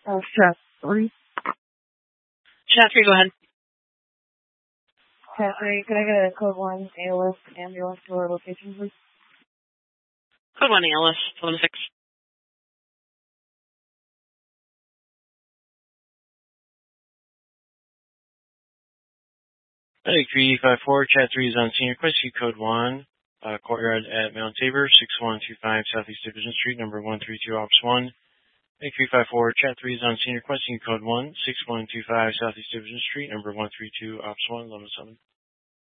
Chat 3. Chat 3, go ahead. Chat 3, can I get a code 1 ALS ambulance to our location, please? Code 1 ALS, 116. Hey, 3854, Chat 3 is on scene. Request you code 1, courtyard at Mount Tabor, 6125 Southeast Division Street, number 132, Ops 1. Hey, 354, Chat 3 is on scene. Requesting code 1, 6125 Southeast Division Street, number 132, Ops 1, level 7.